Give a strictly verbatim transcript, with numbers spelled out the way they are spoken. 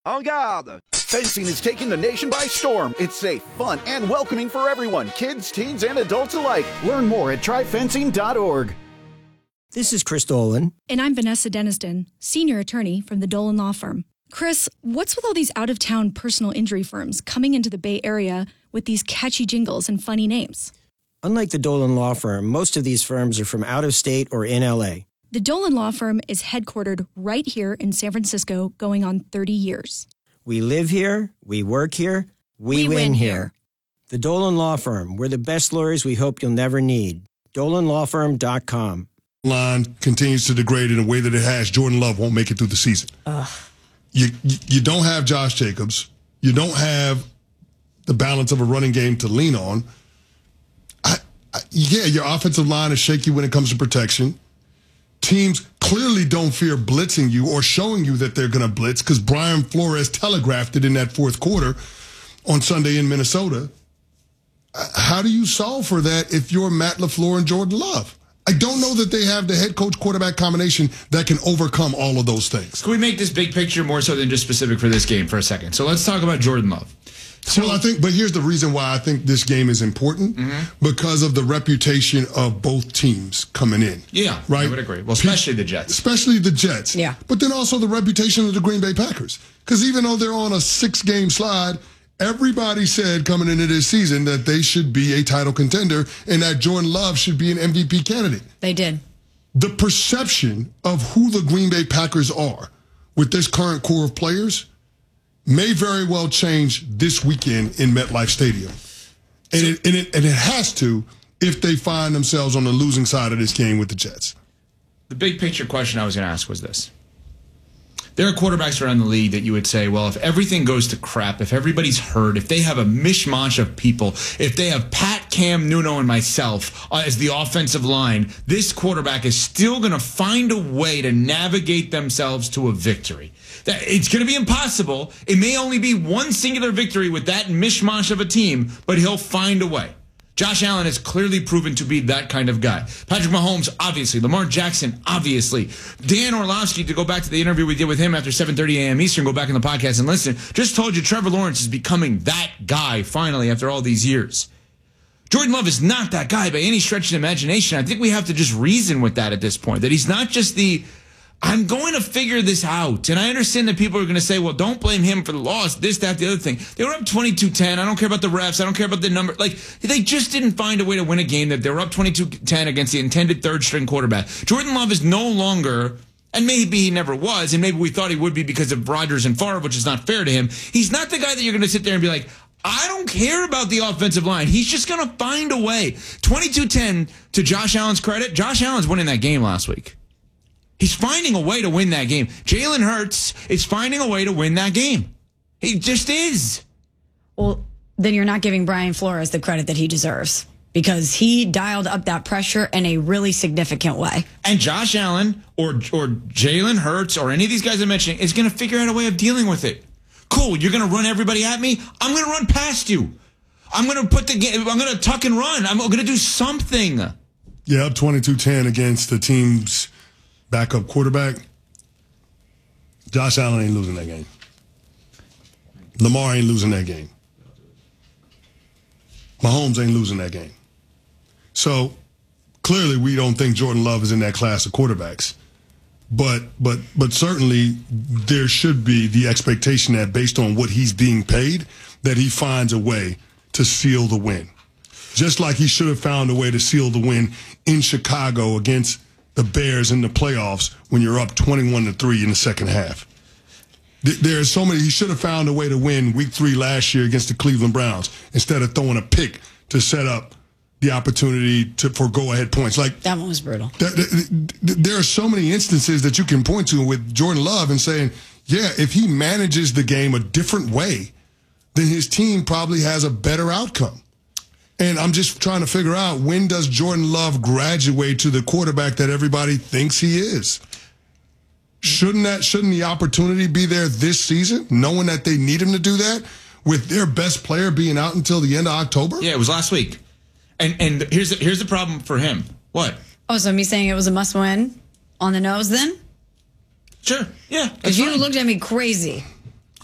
En garde! Fencing is taking the nation by storm. It's safe, fun, and welcoming for everyone, kids, teens, and adults alike. Learn more at try fencing dot org. This is Chris Dolan. And I'm Vanessa Deniston, senior attorney from the Dolan Law Firm. Chris, what's with all these out-of-town personal injury firms coming into the Bay Area with these catchy jingles and funny names? Unlike the Dolan Law Firm, most of these firms are from out of state or in L A. The Dolan Law Firm is headquartered right here in San Francisco, going on thirty years. We live here, we work here, we, We win, win here. here. The Dolan Law Firm, we're the best lawyers we hope you'll never need. dolan law firm dot com. Line continues to degrade in a way that it has. Jordan Love won't make it through the season. Ugh. You, you you don't have Josh Jacobs. You don't have the balance of a running game to lean on. I, I, yeah, your offensive line is shaky when it comes to protection. Teams clearly don't fear blitzing you or showing you that they're going to blitz because Brian Flores telegraphed it in that fourth quarter on Sunday in Minnesota. How do you solve for that if you're Matt LaFleur and Jordan Love? I don't know that they have the head coach quarterback combination that can overcome all of those things. Can we make this big picture more so than just specific for this game for a second? So let's talk about Jordan Love. So, well, I think, but here's the reason why I think this game is important, mm-hmm. because of the reputation of both teams coming in. Yeah, right? I would agree. Well, especially the Jets. Especially the Jets. Yeah. But then also the reputation of the Green Bay Packers. Because even though they're on a six-game slide, everybody said coming into this season that they should be a title contender and that Jordan Love should be an M V P candidate. They did. The perception of who the Green Bay Packers are with this current core of players may very well change this weekend in MetLife Stadium. And, so, it, and, it, and it has to if they find themselves on the losing side of this game with the Jets. The big picture question I was going to ask was this. There are quarterbacks around the league that you would say, well, if everything goes to crap, if everybody's hurt, if they have a mishmash of people, if they have Pat, Cam, Nuno, and myself uh, as the offensive line, this quarterback is still going to find a way to navigate themselves to a victory. That it's going to be impossible. It may only be one singular victory with that mishmash of a team, but he'll find a way. Josh Allen has clearly proven to be that kind of guy. Patrick Mahomes, obviously. Lamar Jackson, obviously. Dan Orlovsky, to go back to the interview we did with him after seven thirty a.m. Eastern, go back in the podcast and listen, just told you Trevor Lawrence is becoming that guy finally after all these years. Jordan Love is not that guy by any stretch of the imagination. I think we have to just reason with that at this point, that he's not just the, I'm going to figure this out. And I understand that people are going to say, well, don't blame him for the loss, this, that, the other thing. They were up twenty-two ten. I don't care about the refs. I don't care about the number. Like, they just didn't find a way to win a game that they were up twenty-two ten against the intended third-string quarterback. Jordan Love is no longer, and maybe he never was, and maybe we thought he would be because of Rodgers and Favre, which is not fair to him. He's not the guy that you're going to sit there and be like, I don't care about the offensive line. He's just going to find a way. twenty-two ten, to Josh Allen's credit, Josh Allen's winning that game last week. He's finding a way to win that game. Jalen Hurts is finding a way to win that game. He just is. Well, then you're not giving Brian Flores the credit that he deserves because he dialed up that pressure in a really significant way. And Josh Allen or or Jalen Hurts or any of these guys I'm mentioning is going to figure out a way of dealing with it. Cool, you're going to run everybody at me? I'm going to run past you. I'm going to put the game, I'm going to tuck and run. I'm going to do something. Yeah, up twenty-two ten against the team's backup quarterback. Josh Allen ain't losing that game. Lamar ain't losing that game. Mahomes ain't losing that game. So clearly we don't think Jordan Love is in that class of quarterbacks. But but but certainly there should be the expectation that based on what he's being paid, that he finds a way to seal the win. Just like he should have found a way to seal the win in Chicago against the Bears in the playoffs when you're up twenty-one to three in the second half. There are so many. He should have found a way to win week three last year against the Cleveland Browns instead of throwing a pick to set up the opportunity to for go-ahead points. Like that one was brutal. Th- th- th- there are so many instances that you can point to with Jordan Love and saying, yeah, if he manages the game a different way, then his team probably has a better outcome. And I'm just trying to figure out, when does Jordan Love graduate to the quarterback that everybody thinks he is? Shouldn't that shouldn't the opportunity be there this season, knowing that they need him to do that, with their best player being out until the end of October? Yeah, it was last week. And and here's the, here's the problem for him. What? Oh, so me saying it was a must-win on the nose then? Sure. Yeah. Because you looked at me crazy.